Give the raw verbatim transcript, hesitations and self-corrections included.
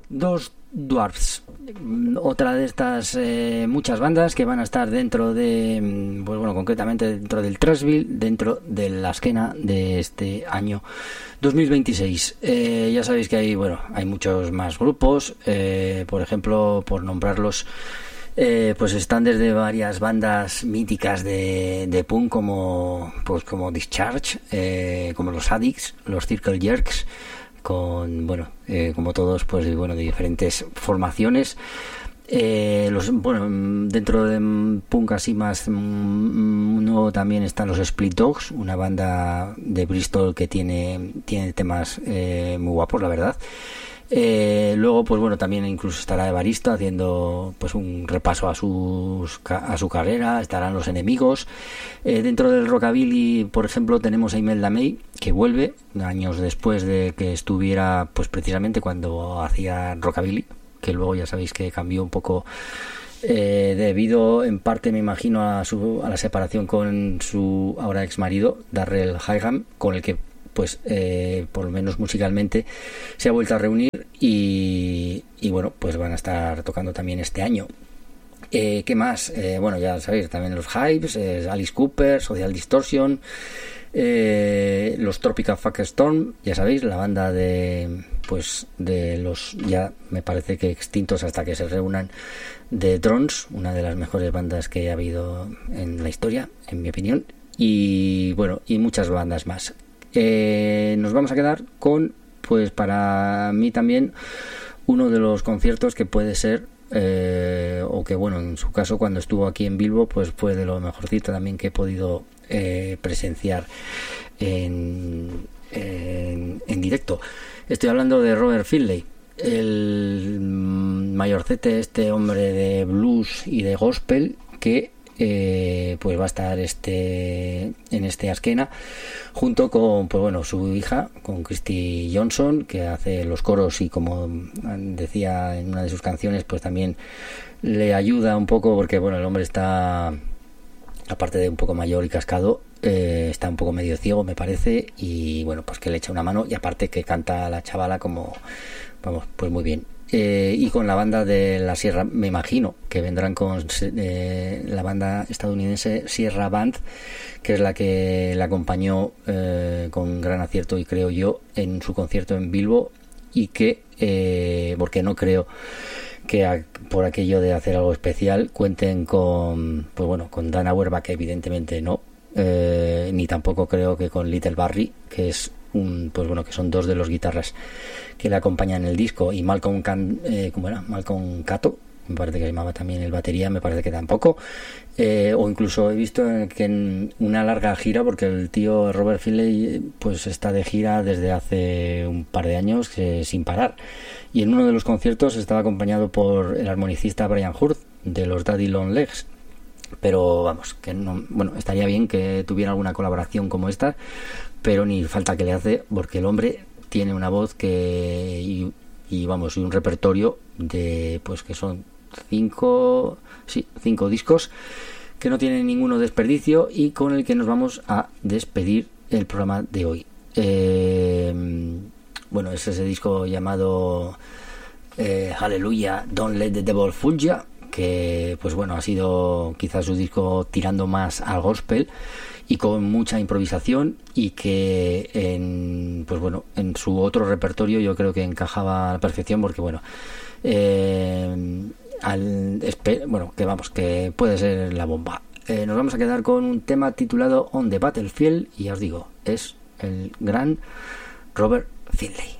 Dos Dwarfs, otra de estas eh, muchas bandas que van a estar dentro de, pues bueno, concretamente dentro del Thrashville, dentro de la escena de este año dos mil veintiséis. Eh, ya sabéis que hay, bueno, hay muchos más grupos, eh, por ejemplo, por nombrarlos, eh, pues están desde varias bandas míticas de, de punk como, pues como Discharge, eh, como los Addicts, los Circle Jerks, con, bueno, eh, como todos, pues bueno, de diferentes formaciones. Eh, los, bueno, dentro de punk así más mm, nuevo también están los Split Dogs, una banda de Bristol que tiene, tiene temas eh, muy guapos, la verdad. Eh, luego, pues bueno, también incluso estará Evaristo haciendo pues un repaso a sus a su carrera. Estarán los Enemigos. Eh, dentro del rockabilly, por ejemplo, tenemos a Imelda May, que vuelve años después de que estuviera, pues precisamente cuando hacía rockabilly, que luego ya sabéis que cambió un poco, eh, debido en parte, me imagino, a su a la separación con su ahora ex marido Darrell Higham, con el que pues eh, por lo menos musicalmente se ha vuelto a reunir y, y bueno, pues van a estar tocando también este año. Eh, ¿qué más? Eh, bueno, ya sabéis, también los Hypes, eh, Alice Cooper, Social Distortion, eh, los Tropical Fuck Storm, ya sabéis, la banda de pues de los ya me parece que extintos hasta que se reúnan, de Drones, una de las mejores bandas que ha habido en la historia, en mi opinión, y bueno, y muchas bandas más. Eh, nos vamos a quedar con, pues para mí también, uno de los conciertos que puede ser, eh, o que bueno, en su caso cuando estuvo aquí en Bilbo, pues fue de lo mejorcito también que he podido eh, presenciar en, en, en directo. Estoy hablando de Robert Finlay, el mayorcete, este hombre de blues y de gospel que Eh, pues va a estar este en este Askena junto con, pues bueno, su hija, con Christy Johnson, que hace los coros y, como decía en una de sus canciones, pues también le ayuda un poco porque bueno, el hombre está, aparte de un poco mayor y cascado, eh, está un poco medio ciego, me parece, y bueno, pues que le echa una mano, y aparte que canta a la chavala como, vamos, pues muy bien. Eh, y con la banda de la Sierra, me imagino que vendrán con eh, la banda estadounidense Sierra Band, que es la que la acompañó eh, con gran acierto, y creo yo, en su concierto en Bilbo, y que, eh, porque no creo que a, por aquello de hacer algo especial cuenten con, pues bueno, con Dan Auerbach, que evidentemente no, eh, ni tampoco creo que con Little Barry, que es un, pues bueno, que son dos de los guitarras que le acompañan en el disco, y Malcolm Can, eh, ¿cómo era? Malcolm Cato, me parece que se llamaba también el batería, me parece que tampoco, eh, o incluso he visto que en una larga gira, porque el tío Robert Finlay pues está de gira desde hace un par de años, eh, sin parar, y en uno de los conciertos estaba acompañado por el armonicista Brian Hurd de los Daddy Long Legs. Pero vamos, que no, bueno, estaría bien que tuviera alguna colaboración como esta, pero ni falta que le hace, porque el hombre tiene una voz que y, y vamos, y un repertorio de, pues que son cinco, sí, cinco discos que no tienen ninguno desperdicio, y con el que nos vamos a despedir el programa de hoy. Eh, bueno, es ese disco llamado eh, Hallelujah, Don't Let the Devil Fool Ya, que pues bueno, ha sido quizás su disco tirando más al gospel y con mucha improvisación, y que en, pues bueno, en su otro repertorio yo creo que encajaba a la perfección, porque bueno, eh, al, bueno, que vamos, que puede ser la bomba. Eh, nos vamos a quedar con un tema titulado On the Battlefield, y ya os digo, es el gran Robert Finlay.